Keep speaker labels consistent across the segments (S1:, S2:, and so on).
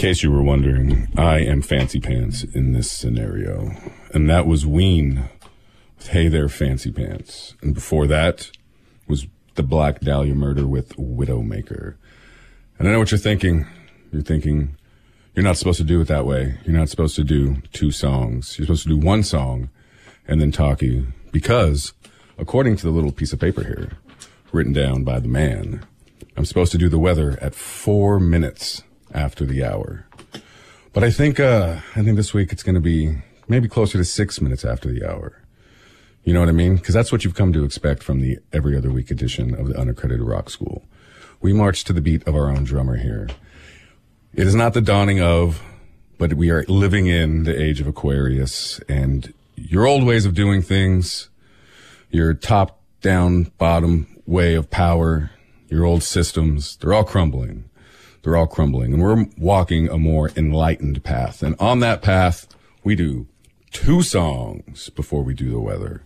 S1: case you were wondering, I am Fancy Pants in this scenario. And that was Ween with Hey There Fancy Pants. And before that was the Black Dahlia Murder with Widowmaker. And I know what you're thinking. You're thinking, you're not supposed to do it that way. You're not supposed to do two songs. You're supposed to do one song and then talkie. Because, according to the little piece of paper here, written down by the man, I'm supposed to do the weather at 4 minutes after the hour. But I think this week it's going to be maybe closer to 6 minutes after the hour. You know what I mean? Because that's what you've come to expect from the every other week edition of the Unaccredited Rock School. We march to the beat of our own drummer here. It is not the dawning of, but we are living in the age of Aquarius, and your old ways of doing things, your top down bottom way of power, your old systems, they're all crumbling. They're all crumbling, and we're walking a more enlightened path. And on that path, we do two songs before we do the weather.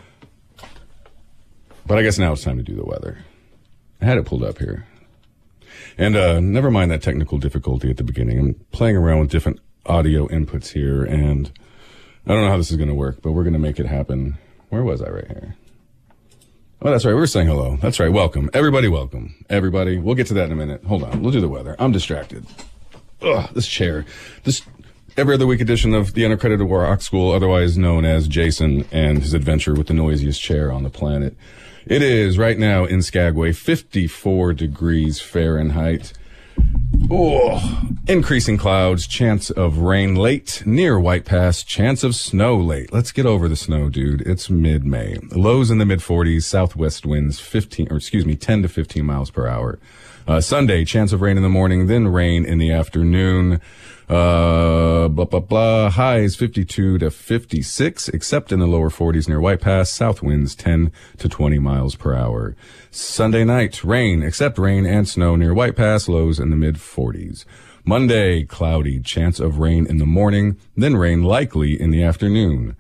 S1: But I guess now it's time to do the weather. I had it pulled up here. And never mind that technical difficulty at the beginning. I'm playing around with different audio inputs here, and I don't know how this is going to work, but we're going to make it happen. Where was I right here? Oh, that's right. We were saying hello. That's right. Welcome. Everybody welcome. Everybody. We'll get to that in a minute. Hold on. We'll do the weather. I'm distracted. Ugh, this chair. This every other week edition of the Unaccredited Rock School, otherwise known as Jason and his adventure with the noisiest chair on the planet. It is right now in Skagway, 54 degrees Fahrenheit. Oh, increasing clouds, chance of rain late, near White Pass, chance of snow late. Let's get over the snow, dude. It's mid-May. Lows in the mid-40s, southwest winds 10 to 15 miles per hour. Sunday, chance of rain in the morning, then rain in the afternoon. Highs 52 to 56, except in the lower 40s near White Pass. South winds 10 to 20 miles per hour. Sunday night, rain, except rain and snow near White Pass. Lows in the mid-40s. Monday, cloudy, chance of rain in the morning, then rain likely in the afternoon.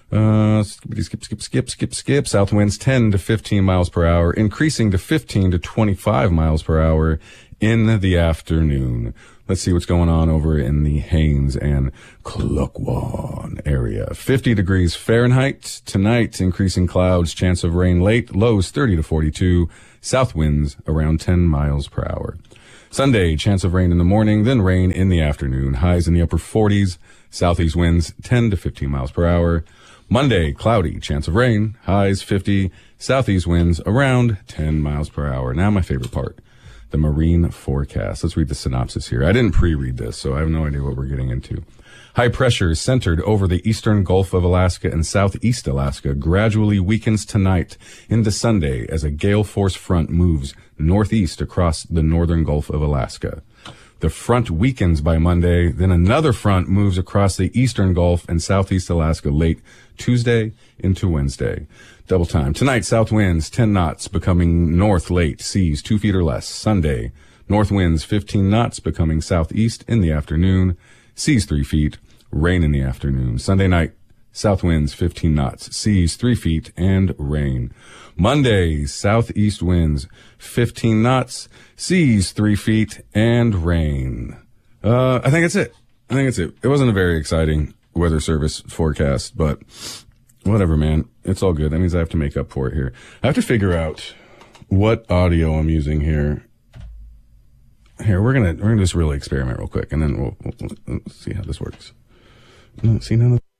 S1: Skip. South winds 10 to 15 miles per hour, increasing to 15 to 25 miles per hour in the afternoon. Let's see what's going on over in the Haines and Klukwan area. 50 degrees Fahrenheit. Tonight, increasing clouds, chance of rain late, lows 30 to 42, south winds around 10 miles per hour. Sunday, chance of rain in the morning, then rain in the afternoon. Highs in the upper 40s, southeast winds 10 to 15 miles per hour. Monday, cloudy, chance of rain, highs 50, southeast winds around 10 miles per hour. Now my favorite part. The marine forecast. Let's read the synopsis here. I didn't pre-read this, so I have no idea what we're getting into. High pressure centered over the eastern Gulf of Alaska and southeast Alaska gradually weakens tonight into Sunday as a gale force front moves northeast across the northern Gulf of Alaska. The front weakens by Monday, then another front moves across the eastern Gulf and southeast Alaska late Tuesday into Wednesday. Double time. Tonight, south winds 10 knots, becoming north late, seas 2 feet or less. Sunday, north winds 15 knots, becoming southeast in the afternoon, seas 3 feet, rain in the afternoon. Sunday night, south winds 15 knots, seas 3 feet, and rain. Monday, southeast winds 15 knots, seas 3 feet, and rain. I think that's it. It wasn't a very exciting weather service forecast, but whatever, man. It's all good. That means I have to make up for it here. I have to figure out what audio I'm using here. Here, we're gonna just really experiment real quick, and then we'll see how this works. See none of.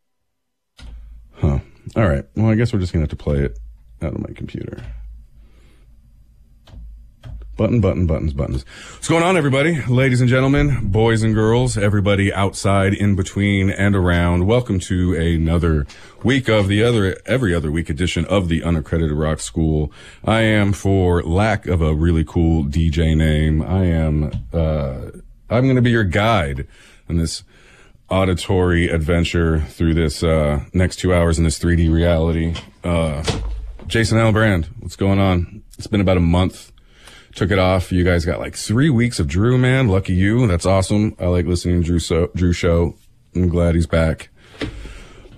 S1: Huh. All right. Well, I guess we're just gonna have to play it out of my computer. Buttons. What's going on, everybody? Ladies and gentlemen, boys and girls, everybody outside, in between, and around. Welcome to another week of the every other week edition of the Unaccredited Rock School. I am, for lack of a really cool DJ name, I'm going to be your guide in this auditory adventure through this next 2 hours in this 3D reality. Jason Albrand, what's going on? It's been about a month. Took it off. You guys got like 3 weeks of Drew, man. Lucky you. That's awesome. I like listening to Drew show. I'm glad he's back.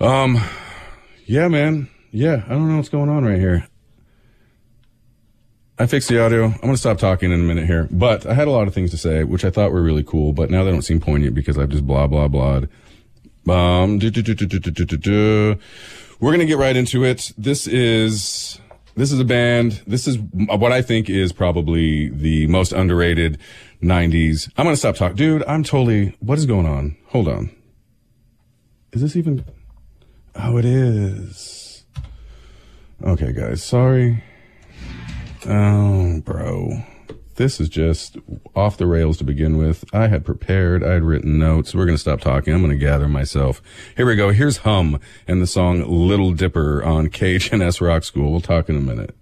S1: Yeah, man. Yeah, I don't know what's going on right here. I fixed the audio. I'm going to stop talking in a minute here. But I had a lot of things to say, which I thought were really cool, but now they don't seem poignant because I've just blah, blah, blah'd. We're going to get right into it. This is a band. This is what I think is probably the most underrated 90s. I'm going to stop talking. Dude, what is going on? Hold on. Is this even? Oh, it is. Okay, guys. Sorry. Oh, bro. This is just off the rails to begin with. I had prepared. I had written notes. We're going to stop talking. I'm going to gather myself. Here we go. Here's Hum and the song Little Dipper on KHNS Rock School. We'll talk in a minute.